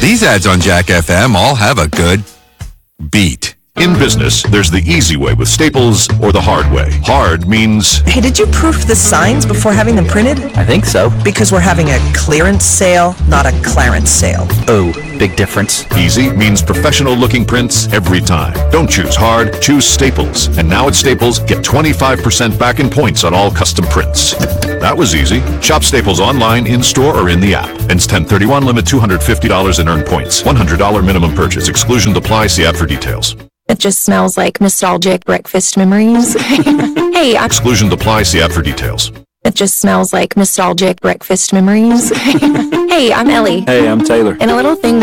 These ads on Jack FM all have a good beat. In business, there's the easy way with Staples or the hard way. Hard means... Hey, did you proof the signs before having them printed? I think so. Because we're having a clearance sale, not a clarence sale. Oh, big difference. Easy means professional-looking prints every time. Don't choose hard, choose Staples. And now at Staples, get 25% back in points on all custom prints. That was easy. Shop Staples online, in-store, or in the app. Ends 10/31, limit $250 in earned points. $100 minimum purchase. Exclusion apply. See app for details. It just smells like nostalgic breakfast memories. Hey, Exclusion apply. See app for details. It just smells like nostalgic breakfast memories. Hey, I'm Ellie. Hey, I'm Taylor. And a little thing